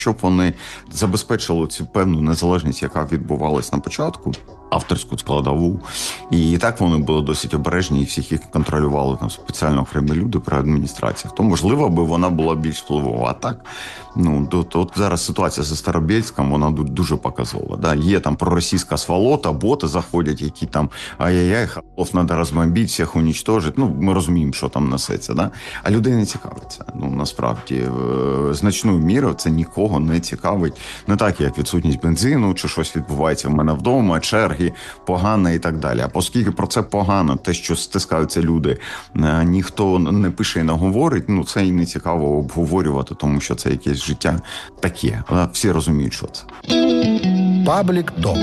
щоб вони забезпечили цю певну незалежність, яка відбувалась на початку, авторську складову, і так вони були досить обережні, і всіх їх контролювали там спеціально окремі люди при адміністраціях. То, можливо, би вона була більш впливова. А так, от зараз ситуація зі Старобєльськом, вона дуже показова. Да? Є там проросійська сволота, боти заходять, які там ай-яй-яй, халов треба розбомбити, всіх унічтожити. Ми розуміємо, що там несеться. Да? А людей не цікавиться. Насправді, значною мірою це нікого не цікавить. Не так, як відсутність бензину, чи щось відбувається в мене вдома, черги, погано і так далі. А оскільки про це погано, те, що стискаються люди, ніхто не пише і не говорить, це і не цікаво обговорювати, тому що це якесь життя таке. Всі розуміють, що це. Паблік Ток.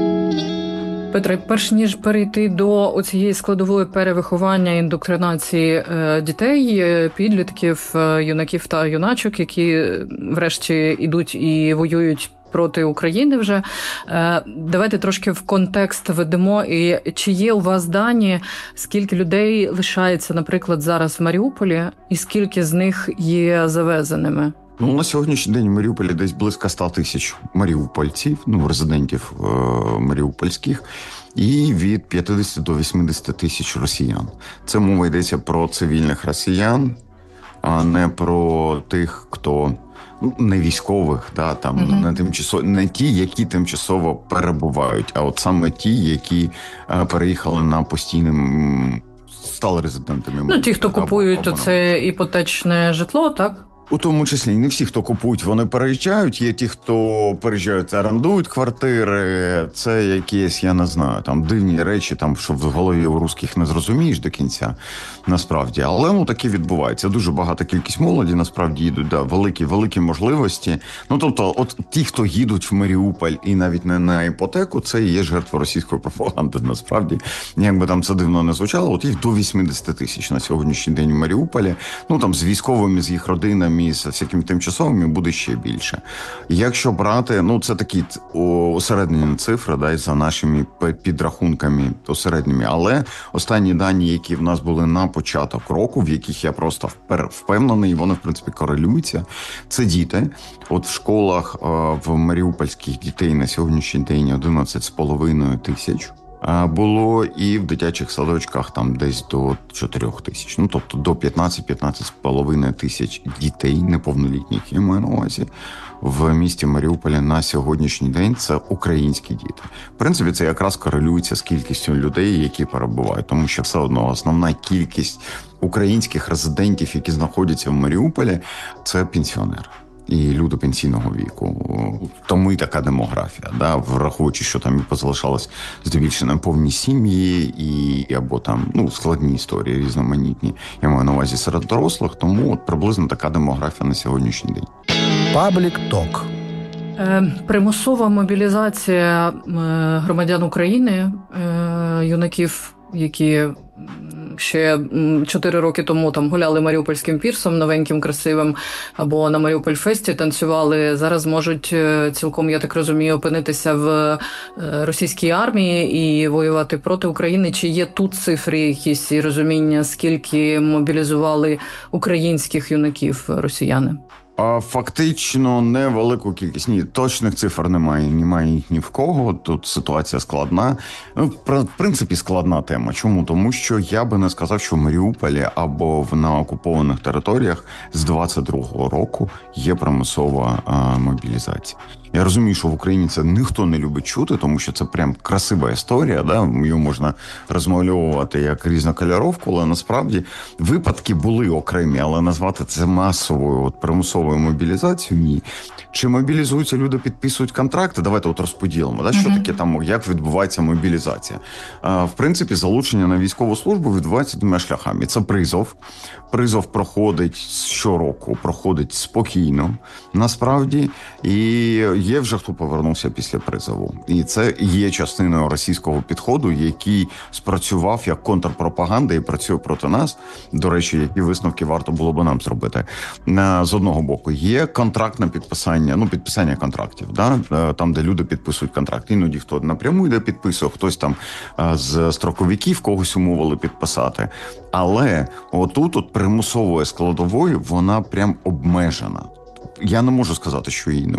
Петре, перш ніж перейти до цієї складової перевиховання, індоктринації дітей, підлітків, юнаків та юначок, які врешті йдуть і воюють проти України вже, давайте трошки в контекст ведемо. І чи є у вас дані, скільки людей лишається, наприклад, зараз в Маріуполі, і скільки з них є завезеними? На сьогоднішній день в Маріуполі десь близько 100 тисяч маріупольців, резидентів маріупольських, і від 50 до 80 тисяч росіян. Це мова йдеться про цивільних росіян, а не про тих, хто не військових, не ті, які тимчасово перебувають, а от саме ті, які переїхали на постійним, стали резидентами. Ті, хто купують оце іпотечне житло, так? У тому числі не всі, хто купують, вони переїжджають. Є ті, хто переїжджають, орендують квартири. Це якісь, я не знаю, там дивні речі, там, що в голові у русських не зрозумієш до кінця, насправді. Але таке відбувається. Дуже багата кількість молоді, насправді, їдуть, великі можливості. Тобто, от ті, хто їдуть в Маріуполь і навіть не на іпотеку, це і є жертва російської пропаганди, насправді. Як би там це дивно не звучало, от їх до 80 тисяч на сьогоднішній день в Маріуполі. Там з військовими, з їх родинами, і з всякими тимчасовими буде ще більше. Якщо брати, це такі усереднені цифри, за нашими підрахунками усередніми, але останні дані, які в нас були на початок року, в яких я просто впевнений, вони, в принципі, корелюються, це діти. От в школах в маріупольських дітей на сьогоднішній день 11,5 тисяч. Було і в дитячих садочках там десь до 4 тисяч. Тобто до 15-15,5 тисяч дітей, неповнолітніх, я маю на увазі, в місті Маріуполі на сьогоднішній день це українські діти. В принципі, це якраз корелюється з кількістю людей, які перебувають, тому що все одно основна кількість українських резидентів, які знаходяться в Маріуполі, це пенсіонери. І люди пенсійного віку. Тому і така демографія, враховуючи, що там і позалишалось здебільшого повні сім'ї і або там складні історії, різноманітні. Я маю на увазі серед дорослих, тому приблизно така демографія на сьогоднішній день. Паблік Ток. Примусова мобілізація громадян України, юнаків, які ще 4 роки тому гуляли Маріупольським пірсом, новеньким, красивим, або на Маріуполь-фесті танцювали, зараз можуть цілком, я так розумію, опинитися в російській армії і воювати проти України. Чи є тут цифри якісь і розуміння, скільки мобілізували українських юнаків росіяни? Фактично невелику кількість. Ні, точних цифр немає їх ні в кого. Тут ситуація складна. В принципі, складна тема. Чому? Тому що я би не сказав, що в Маріуполі або на окупованих територіях з 22-го року є примусова мобілізація. Я розумію, що в Україні це ніхто не любить чути, тому що це прям красива історія, її можна розмальовувати як різнокольоровку, але насправді випадки були окремі, але назвати це масовою примусовою мобілізацією – ні. Чи мобілізуються люди, підписують контракти? Давайте розподілимо, що таке там, як відбувається мобілізація. В принципі, залучення на військову службу відбувається 2 шляхами. Це призов. Призов проходить щороку, проходить спокійно, насправді, і є вже хто повернувся після призову. І це є частиною російського підходу, який спрацював як контрпропаганда і працює проти нас. До речі, які висновки варто було б нам зробити. З одного боку, є контрактне підписання контрактів, там, де люди підписують контракт. Іноді хто напряму йде підписує, хтось там з строковиків когось умовили підписати. Але отут примусової складової, вона прям обмежена. Я не можу сказати, що її